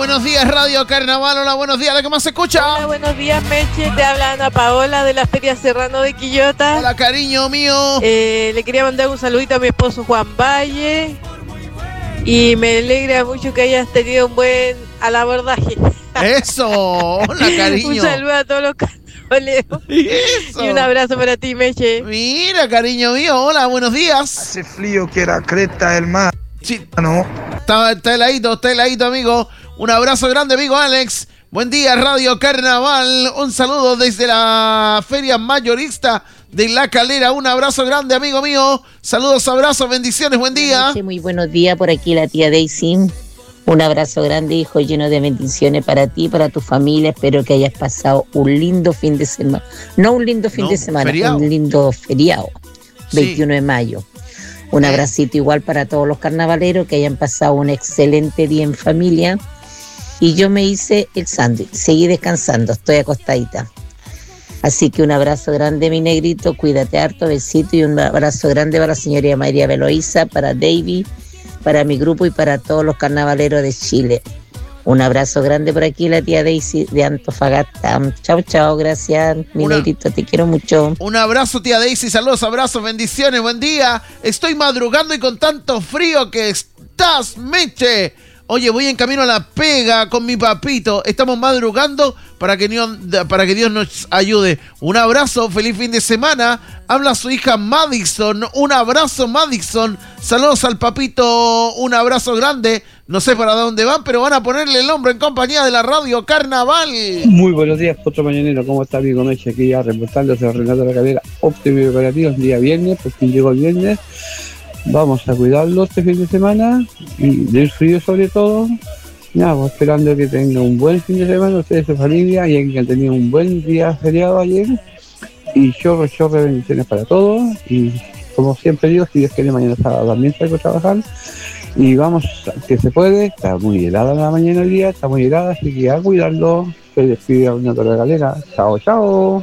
buenos días, Radio Carnaval. Hola, buenos días. ¿De qué más se escucha? Hola, buenos días, Meche. Te habla Ana Paola de la Feria Serrano de Quillota. Hola, cariño mío. Le quería mandar un saludito a mi esposo Juan Valle. Y me alegra mucho que hayas tenido un buen alabordaje. Eso. Hola, cariño. Un saludo a todos los carnavaleros. Eso. Y un abrazo para ti, Meche. Mira, cariño mío. Hola, buenos días. Hace frío que era Creta del Mar. Sí. No. Está heladito, amigo. Un abrazo grande, amigo Alex. Buen día, Radio Carnaval. Un saludo desde la Feria Mayorista de La Calera. Un abrazo grande, amigo mío. Saludos, abrazos, bendiciones. Buen día. Muy buenos días. Por aquí la tía Daisy. Un abrazo grande, hijo, lleno de bendiciones para ti, para tu familia. Espero que hayas pasado un lindo fin de semana. No un lindo fin de semana, feriado. Un lindo feriado. 21 de mayo. Un abracito igual para todos los carnavaleros, que hayan pasado un excelente día en familia. Y yo me hice el sándwich, seguí descansando, estoy acostadita. Así que un abrazo grande, mi negrito, cuídate harto, besito, y un abrazo grande para la señora María Beloísa, para David, para mi grupo y para todos los carnavaleros de Chile. Un abrazo grande por aquí, la tía Daisy de Antofagasta. Chao, chao, gracias, mi negrito, te quiero mucho. Un abrazo, tía Daisy, saludos, abrazos, bendiciones, buen día. Estoy madrugando y con tanto frío que estás, Meche. Oye, voy en camino a la pega con mi papito. Estamos madrugando para que Dios nos ayude. Un abrazo, feliz fin de semana. Habla su hija Madison. Un abrazo, Madison. Saludos al papito. Un abrazo grande. No sé para dónde van, pero van a ponerle el hombro en compañía de la Radio Carnaval. Muy buenos días, Potro Mañanero. ¿Cómo está, amigo Meche? Aquí ya reportándose a Renato de la Calera. Óptimo y operativo el día viernes, por fin llegó el viernes. Vamos a cuidarlo este fin de semana y del frío sobre todo. Nada, pues esperando que tenga un buen fin de semana ustedes, su familia, y que han tenido un buen día feriado ayer. Y chorro de bendiciones para todos. Y como siempre digo, si Dios quiere, mañana sábado también salgo a trabajar. Y vamos, que se puede. Está muy helada la mañana el día, está muy helada, así que a cuidarlo. Se despide a una torre galera. Chao, chao.